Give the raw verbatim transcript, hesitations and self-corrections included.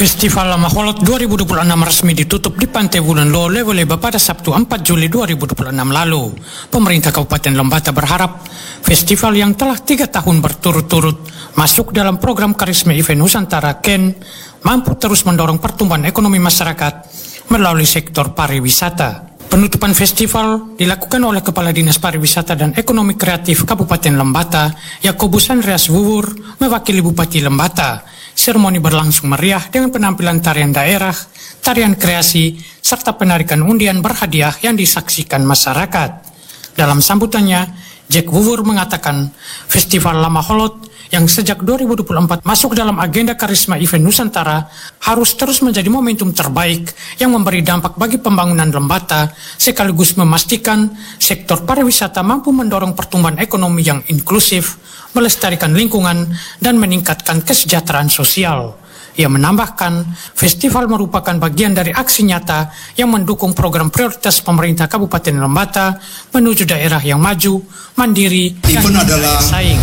Festival Lama Holot dua ribu dua puluh enam resmi ditutup di Pantai Wulan Lo, Lewoleba pada Sabtu empat Juli dua ribu dua puluh enam lalu. Pemerintah Kabupaten Lembata berharap festival yang telah tiga tahun berturut-turut masuk dalam program Karisma Event Nusantara K E N mampu terus mendorong pertumbuhan ekonomi masyarakat melalui sektor pariwisata. Penutupan festival dilakukan oleh Kepala Dinas Pariwisata dan Ekonomi Kreatif Kabupaten Lembata, Yakobus Andreas Wuwur, mewakili Bupati Lembata. Seremoni berlangsung meriah dengan penampilan tarian daerah, tarian kreasi, serta penarikan undian berhadiah yang disaksikan masyarakat. Dalam sambutannya, Jack Wuwur mengatakan Festival Lama Holot yang sejak dua ribu dua puluh empat masuk dalam agenda Karisma Event Nusantara harus terus menjadi momentum terbaik yang memberi dampak bagi pembangunan Lembata sekaligus memastikan sektor pariwisata mampu mendorong pertumbuhan ekonomi yang inklusif, melestarikan lingkungan, dan meningkatkan kesejahteraan sosial. Ia menambahkan, festival merupakan bagian dari aksi nyata yang mendukung program prioritas pemerintah Kabupaten Lembata menuju daerah yang maju, mandiri, dan adalah saing.